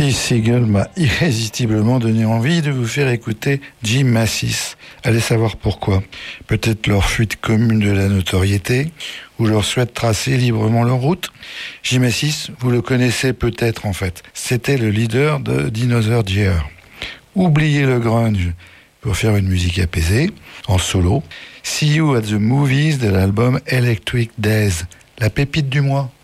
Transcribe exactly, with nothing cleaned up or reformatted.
Steve Seagal m'a irrésistiblement donné envie de vous faire écouter Jim Mathis. Allez savoir pourquoi. Peut-être leur fuite commune de la notoriété, ou leur souhait tracer librement leur route. Jim Mathis, vous le connaissez peut-être en fait. C'était le leader de Dinosaur Jr. Oubliez le grunge pour faire une musique apaisée, en solo. See You at the Movies de l'album Electric Days, la pépite du mois.